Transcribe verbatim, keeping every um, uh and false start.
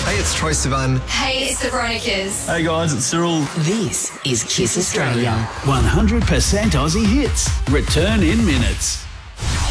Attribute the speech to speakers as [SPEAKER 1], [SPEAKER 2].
[SPEAKER 1] Hey, it's Troye Sivan.
[SPEAKER 2] Hey, it's the Veronicas.
[SPEAKER 3] Hey guys, it's Cyril.
[SPEAKER 4] This is Kiss Australia.
[SPEAKER 5] one hundred percent Aussie hits. Return in minutes.